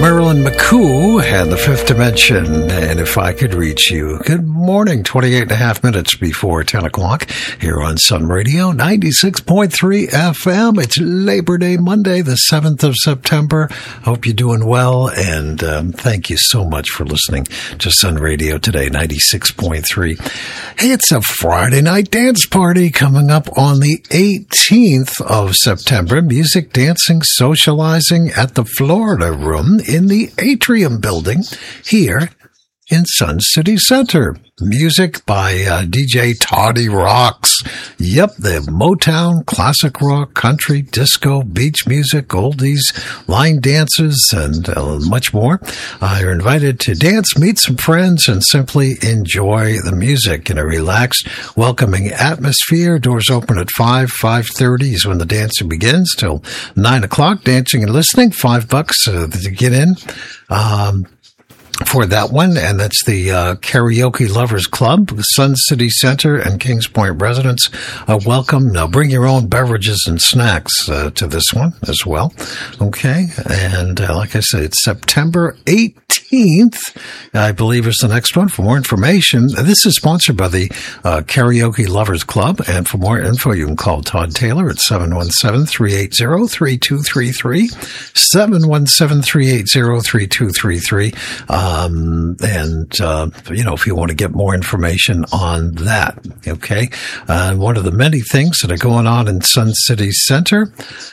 Marilyn McCoo had The Fifth Dimension, and If I Could Reach You. Good morning, 28 and a half minutes before 10 o'clock here on Sun Radio, 96.3 FM. It's Labor Day Monday, the 7th of September. Hope you're doing well, and thank you so much for listening to Sun Radio today, 96.3. Hey, it's a Friday night dance party coming up on the 18th of September. Music, dancing, socializing at the Florida Room in the Atrium Building here in Sun City Center. Music by DJ Toddy Rocks. Yep, they have Motown, classic rock, country, disco, beach music, oldies, line dances, and much more. You're invited to dance, meet some friends, and simply enjoy the music in a relaxed, welcoming atmosphere. Doors open at 5:30 is when the dancing begins till 9 o'clock. Dancing and listening, $5 to get in. For that one, and that's the Karaoke Lovers Club, Sun City Center and Kings Point residents are welcome. Now bring your own beverages and snacks to this one as well. Okay, and like I said, it's September 18th, I believe is the next one. For more information, this is sponsored by the Karaoke Lovers Club, and for more info, you can call Todd Taylor at 717-380-3233, 717-380-3233. If you want to get more information on that, okay? One of the many things that are going on in Sun City Center,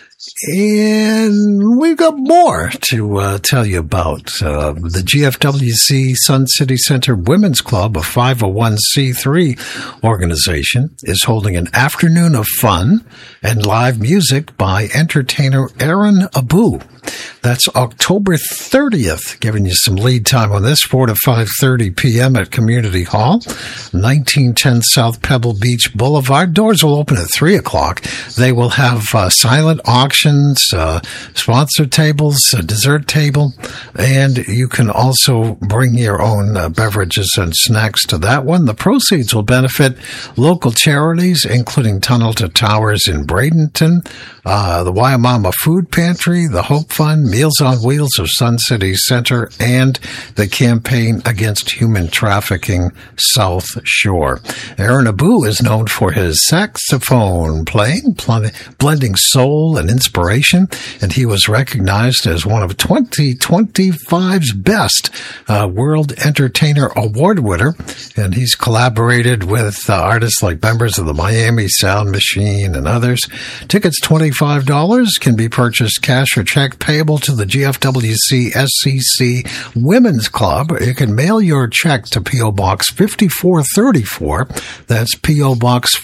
and we've got more to tell you about. The GFWC Sun City Center Women's Club, a 501c3 organization, is holding an afternoon of fun and live music by entertainer Aaron Abu. That's October 30th, giving you some lead time on this, 4 to 5:30 p.m. at Community Hall, 1910 South Pebble Beach Boulevard. Doors will open at 3 o'clock. They will have silent auctions, sponsor tables, a dessert table, and you can also bring your own beverages and snacks to that one. The proceeds will benefit local charities, including Tunnel to Towers in Bradenton, the Waimama Food Pantry, the Hope Fund, Meals on Wheels of Sun City Center, and the Campaign Against Human Trafficking South Shore. Aaron Abu is known for his saxophone playing, blending soul and inspiration, and he was recognized as one of 2025's best World Entertainer Award winner, and he's collaborated with artists like members of the Miami Sound Machine and others. Tickets $25, can be purchased cash or check, payable to the GFWC SCC Women's Club. You can mail your check to P.O. Box 5434. That's P.O. Box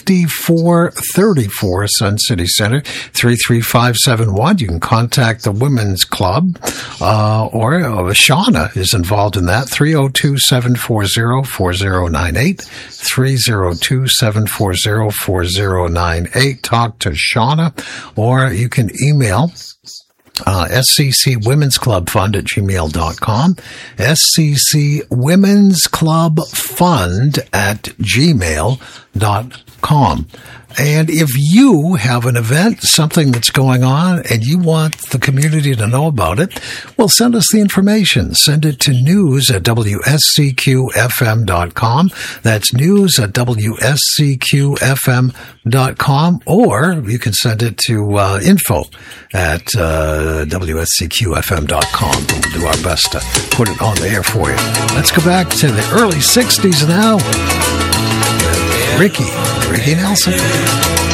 5434, Sun City Center, 33571. You can contact the Women's Club, or Shauna is involved in that, 302-740-4098, 302-740-4098. Talk to Shauna, or you can email SCC Women's Club Fund at gmail.com, SCC Women's Club Fund at gmail.com. And if you have an event, something that's going on, and you want the community to know about it, well, send us the information. Send it to news@wscqfm.com. That's news@wscqfm.com. Or you can send it to info@wscqfm.com. We'll do our best to put it on the air for you. Let's go back to the early 60s now. Ricky Nelson.